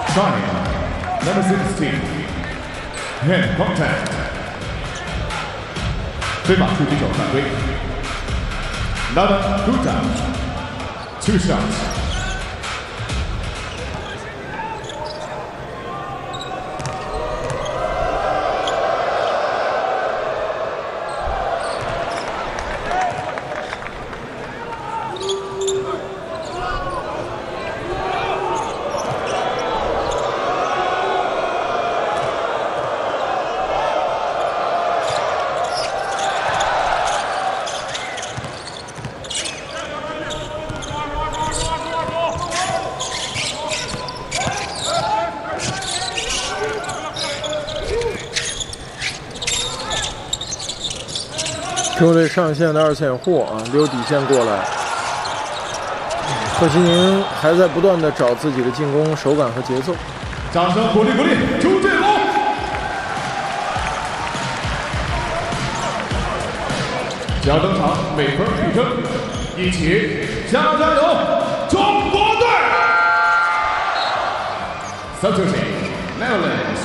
Trying number 16 hand contact 非法触击手犯规 Another good down 2 shots 中队上线的2线货啊，溜底线过来。贺西宁还在不断的找自己的进攻手感和节奏。 掌声鼓励鼓励，朱建龙！即将登场，每分必争，一起加油！中国队 ！Substitution Netherlands。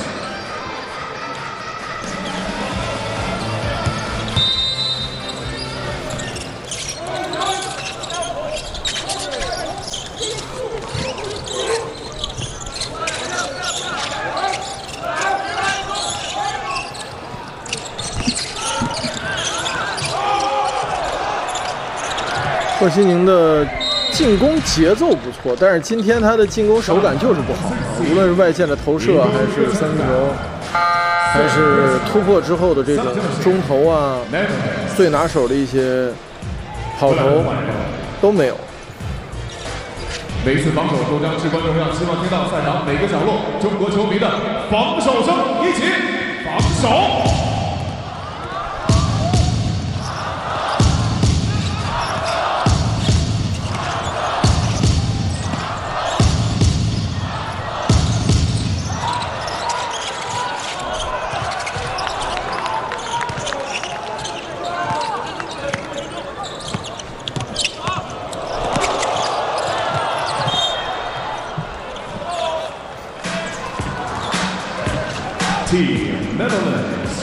贺西宁的进攻节奏不错，但是今天他的进攻手感就是不好啊！无论是外线的投射，还是三分球，还是突破之后的这种中投啊，最拿手的一些跑投都没有。 每一次防守都将至关重要，希望听到赛场每个角落中国球迷的防守声，一起防守！Team Netherlands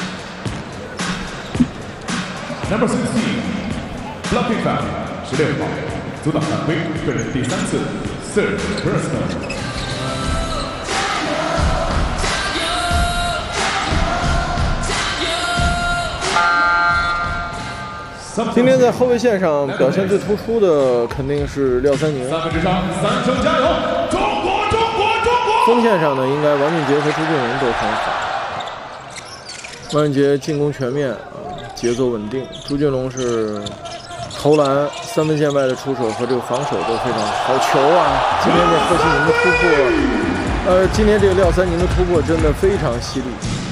Number 16 Blocking foul 16号阻挡犯规，个人第3次 Third personal。 今天在后卫线上表现最突出的肯定是廖三宁。 3分之差，3胜加油！中国！ 锋线上呢，应该王俊杰和朱俊龙都很好。王俊杰进攻全面，节奏稳定；朱俊龙是投篮、3分线外的出手和这个防守都非常好。球啊！今天这贺西宁的突破，今天这个廖三宁的突破真的非常犀利。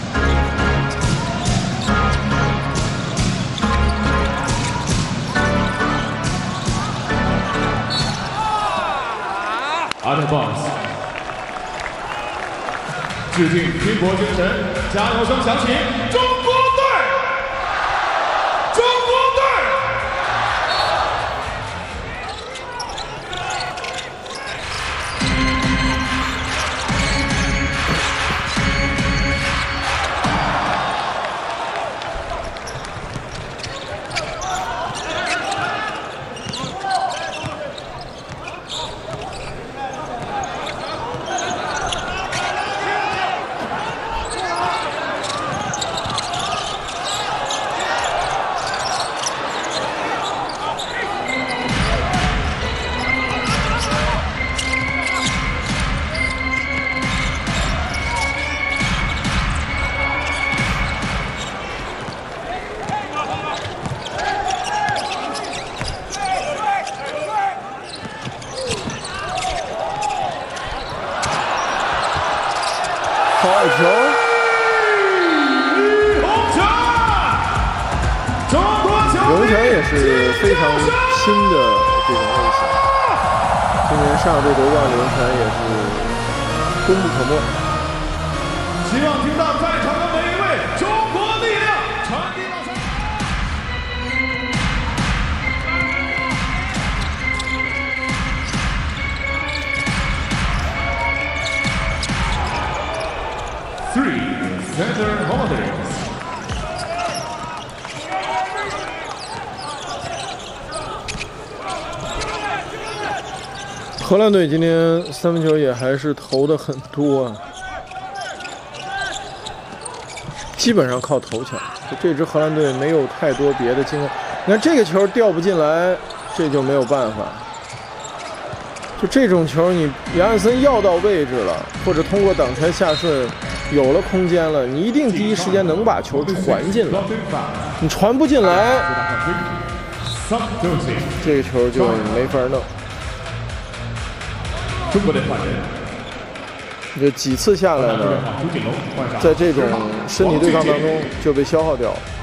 Out of bounds。致敬拼搏精神，加油声响起！中国队，中国队！ 好球！刘翔也是非常拼的这种类型。今年上队夺冠，刘翔也是功不可没。 希望听到在场的每一位中国力量传递到 3 Center Holidays。 荷兰队今天三分球也还是投的很多啊，基本上靠头球。这支荷兰队没有太多别的进攻。你看这个球掉不进来，这就没有办法。就这种球，你杨汉森要到位置了，或者通过挡拆下顺有了空间了，你一定第一时间能把球传进来。你传不进来，这个球就没法弄。 中国队换人， 就几次下来呢，在这种身体对抗当中就被消耗掉了。